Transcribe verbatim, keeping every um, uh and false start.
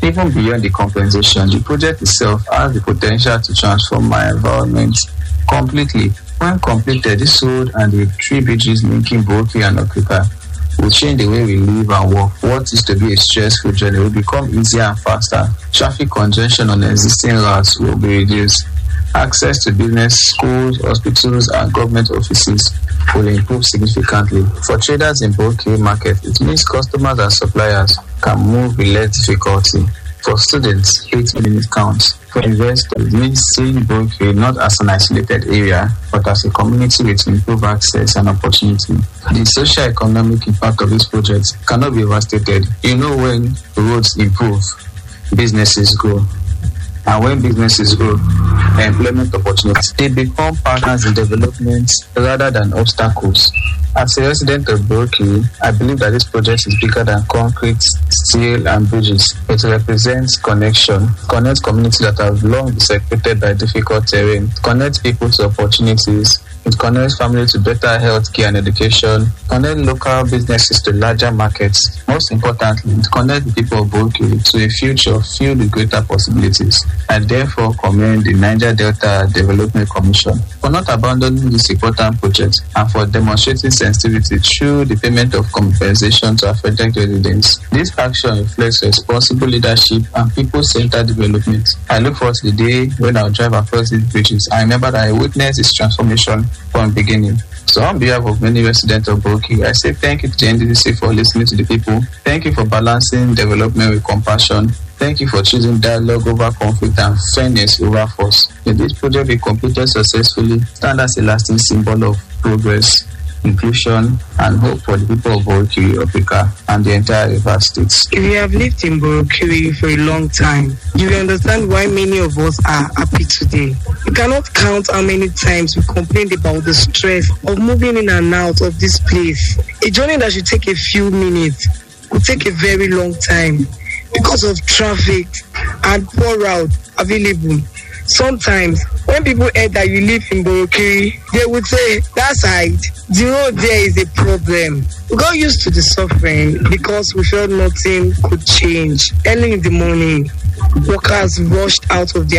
Even beyond the compensation, the project itself has the potential to transform my environment completely. When completed, this road and the three bridges linking Bawuki and Okika will change the way we live and work. What used to be a stressful journey will become easier and faster. Traffic congestion on existing routes will be reduced. Access to business, schools, hospitals, and government offices will improve significantly. For traders in Bawuki market, it means customers and suppliers can move with less difficulty. For students, eight minutes counts. For investors, it means seeing Bawuki not as an isolated area, but as a community with improved access and opportunity. The socio-economic impact of this project cannot be overstated. You know, when roads improve, businesses grow. And when businesses grow, employment opportunities, they become partners in development rather than obstacles. As a resident of Bawuki, I believe that this project is bigger than concrete, steel, and bridges. It represents connection, connects communities that have long been separated by difficult terrain, connects people to opportunities. It connects families to better health care and education, connects local businesses to larger markets. Most importantly, it connects the people of Bawuki to a future filled with greater possibilities. I therefore commend the Niger Delta Development Commission for not abandoning this important project and for demonstrating sensitivity through the payment of compensation to affected residents. This action reflects responsible leadership and people-centered development. I look forward to the day when I'll drive across these bridges. I remember that I witnessed this transformation from the beginning. So on behalf of many residents of Bawuki, I say thank you to the N D D C for listening to the people. Thank you for balancing development with compassion. Thank you for choosing dialogue over conflict and fairness over force. If this project be completed successfully, stand as a lasting symbol of progress, inclusion, and hope for the people of Bawuki, Okika, and the entire River States. If you have lived in Bawuki for a long time, you will understand why many of us are happy today. You cannot count how many times we complained about the stress of moving in and out of this place. A journey that should take a few minutes could take a very long time because of traffic and poor route available. Sometimes, when people hear that you live in Bawuki, they would say, that side, the road there is a problem. We got used to the suffering because we felt nothing could change. Early in the morning, workers rushed out of their